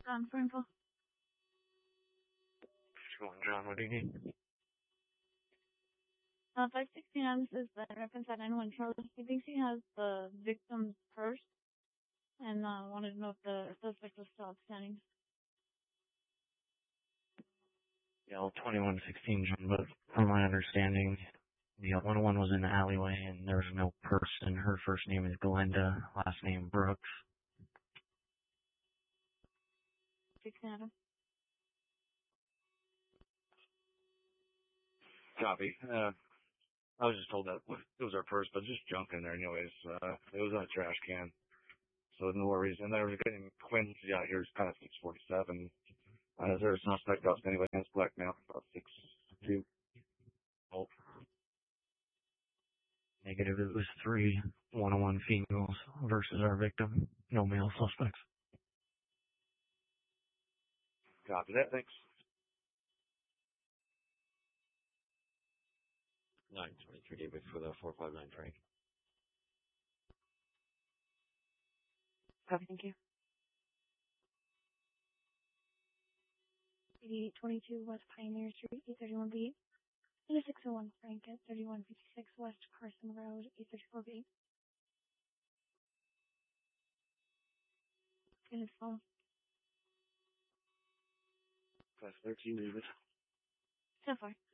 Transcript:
For info. John, what do you need? 569, this is the reference at 91 Charlie. He thinks he has the victim's purse and wanted to know if the suspect was still outstanding. Yeah, well, 2116, John, but from my understanding, the 101 was in the alleyway and there was no purse, and her first name is Glenda, last name Brooks. 16 Adam. Copy. I was just told that it was our purse, but just junk in there anyways. It was in a trash can. So no worries. And they were getting Quincy out here. It's kind of 647. There's no suspect out anyway. It's black now. About 6'2". Oh. Negative, it was 3 101 females versus our victim. No male suspects. Copy that. Thanks. 923 David for the 459 Frank. Copy, thank you. 8822 West Pioneer Street, 831B. And a 601 Frank at 3156 West Carson Road, 834B. And his phone. Class 13, David. So far.